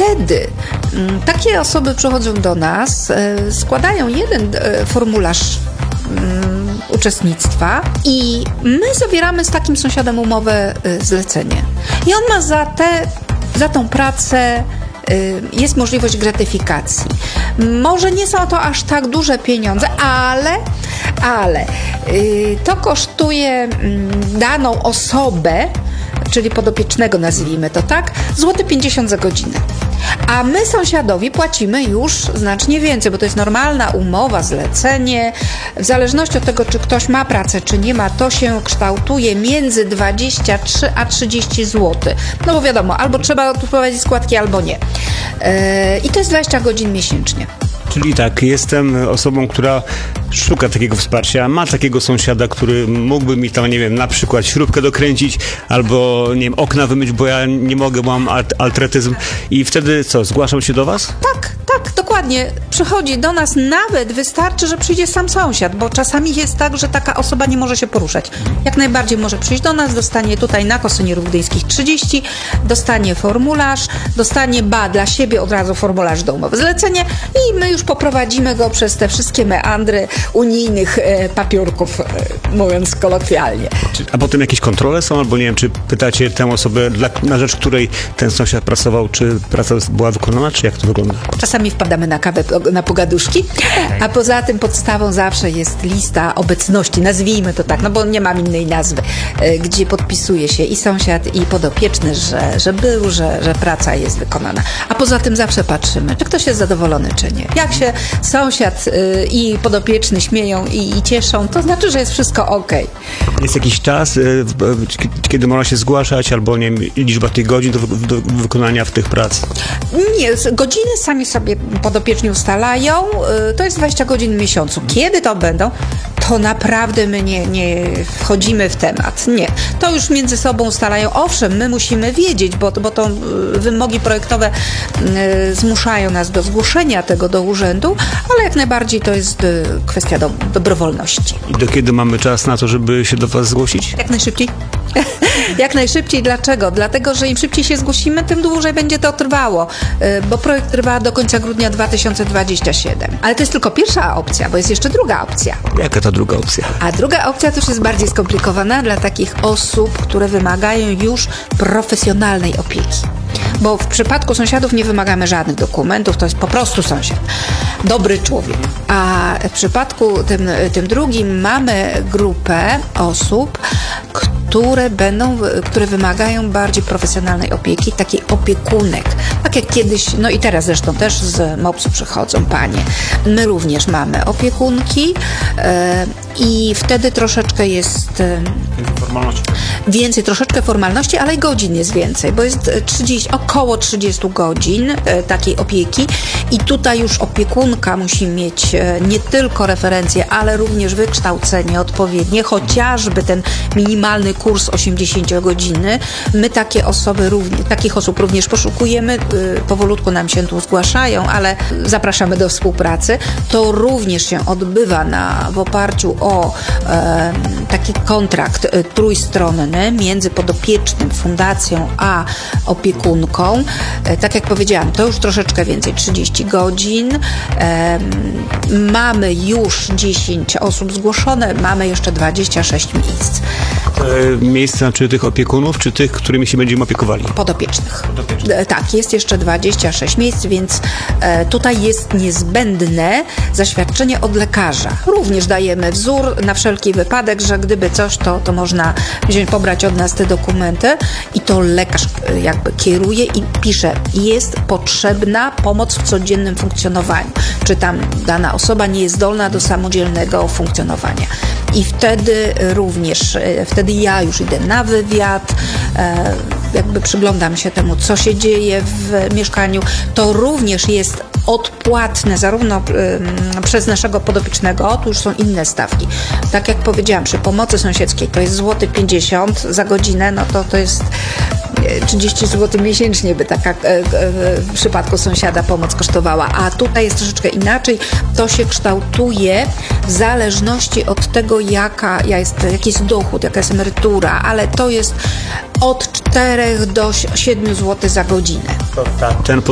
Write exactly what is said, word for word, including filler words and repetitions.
wtedy m, takie osoby przychodzą do nas, e, składają jeden e, formularz m, uczestnictwa i my zawieramy z takim sąsiadem umowę e, zlecenie. I on ma za tę za tą pracę jest możliwość gratyfikacji. Może nie są to aż tak duże pieniądze, ale, ale to kosztuje daną osobę, czyli podopiecznego nazwijmy to tak, złoty pięćdziesiąt za godzinę. A my sąsiadowi płacimy już znacznie więcej, bo to jest normalna umowa, zlecenie. W zależności od tego, czy ktoś ma pracę, czy nie ma, to się kształtuje między dwadzieścia trzy a trzydzieści złotych. No bo wiadomo, albo trzeba odprowadzić składki, albo nie. Yy, I to jest dwadzieścia godzin miesięcznie. Czyli tak, jestem osobą, która szuka takiego wsparcia, ma takiego sąsiada, który mógłby mi tam, nie wiem, na przykład śrubkę dokręcić albo, nie wiem, okna wymyć, bo ja nie mogę, bo mam altretyzm i wtedy co, zgłaszam się do was? Tak, tak, dokładnie. Przychodzi do nas, nawet wystarczy, że przyjdzie sam sąsiad, bo czasami jest tak, że taka osoba nie może się poruszać. Jak najbardziej może przyjść do nas, dostanie tutaj na Kosynierów Gdyńskich trzydzieści, dostanie formularz, dostanie ba dla siebie od razu formularz do umowy zlecenie i my już poprowadzimy go przez te wszystkie meandry unijnych e, papiurków, e, mówiąc kolokwialnie. Czy, a potem jakieś kontrole są, albo nie wiem, czy pytacie tę osobę, dla, na rzecz której ten sąsiad pracował, czy praca była wykonana, czy jak to wygląda? Czasami wpadamy na kawę, na pogaduszki, a poza tym podstawą zawsze jest lista obecności, nazwijmy to tak, no bo nie mam innej nazwy, e, gdzie podpisuje się i sąsiad, i podopieczny, że, że był, że, że praca jest wykonana. A poza tym zawsze patrzymy, czy ktoś jest zadowolony, czy nie. Jak się sąsiad y, i podopieczny śmieją i, i cieszą, to znaczy, że jest wszystko okej. Jest jakiś czas, y, kiedy można się zgłaszać, albo nie wiem, liczba tych godzin do, do wykonania w tych prac? Nie, godziny sami sobie podopieczni ustalają, y, to jest dwadzieścia godzin w miesiącu. Kiedy to będą? To naprawdę my nie, nie wchodzimy w temat. Nie. To już między sobą ustalają. Owszem, my musimy wiedzieć, bo, bo to wymogi projektowe y, zmuszają nas do zgłoszenia tego do urzędu, ale jak najbardziej to jest y, kwestia do, dobrowolności. I do kiedy mamy czas na to, żeby się do was zgłosić? Jak najszybciej. Jak najszybciej. Dlaczego? Dlatego, że im szybciej się zgłosimy, tym dłużej będzie to trwało, y, bo projekt trwa do końca grudnia dwa tysiące dwudziestego siódmego. Ale to jest tylko pierwsza opcja, bo jest jeszcze druga opcja. Jaka ta druga opcja? A druga opcja to już jest bardziej skomplikowana dla takich osób, które wymagają już profesjonalnej opieki. Bo w przypadku sąsiadów nie wymagamy żadnych dokumentów, to jest po prostu sąsiad. Dobry człowiek. A w przypadku tym, tym drugim mamy grupę osób, które będą, które wymagają bardziej profesjonalnej opieki, takiej opiekunek. Tak jak kiedyś, no i teraz zresztą też z mopsu przychodzą panie. My również mamy opiekunki e, i wtedy troszeczkę jest e, formalności. Więcej, troszeczkę formalności, ale i godzin jest więcej, bo jest trzydzieści, około trzydzieści godzin e, takiej opieki i tutaj już opiekunka musi mieć e, nie tylko referencje, ale również wykształcenie odpowiednie, chociażby ten minimalny kurs osiemdziesiąt godzin. My takie osoby również, takich osób również poszukujemy, e, powolutku nam się tu zgłaszają, ale zapraszamy do współpracy. To również się odbywa na, w oparciu o e, taki kontrakt e, trójstronny między podopiecznym, fundacją a opiekunką. E, tak jak powiedziałam, to już troszeczkę więcej, trzydzieści godzin. E, mamy już dziesięć osób zgłoszone, mamy jeszcze dwadzieścia sześć miejsc. E, miejsca czy tych opiekunów, czy tych, którymi się będziemy opiekowali? Podopiecznych. Podopiecznych. E, tak, jest jeszcze dwadzieścia sześć miejsc, więc e, tutaj jest niezbędne zaświadczenie od lekarza. Również dajemy wzór na wszelki wypadek, że gdyby coś, to, to można wziąć, pobrać od nas te dokumenty i to lekarz e, jakby kieruje i pisze, jest potrzebna pomoc w codziennym funkcjonowaniu. Czy tam dana osoba nie jest zdolna do samodzielnego funkcjonowania. I wtedy również, e, wtedy ja już idę na wywiad, e, jakby przyglądam się temu, co się dzieje w mieszkaniu. To również jest odpłatne zarówno y, przez naszego podopiecznego, tu już są inne stawki. Tak jak powiedziałam, przy pomocy sąsiedzkiej to jest złoty pięćdziesiąt za godzinę, no to to jest trzydzieści złotych miesięcznie by taka w przypadku sąsiada pomoc kosztowała, a tutaj jest troszeczkę inaczej. To się kształtuje w zależności od tego, jaka jest, jaki jest dochód, jaka jest emerytura, ale to jest od czterech do siedmiu złotych za godzinę. Ten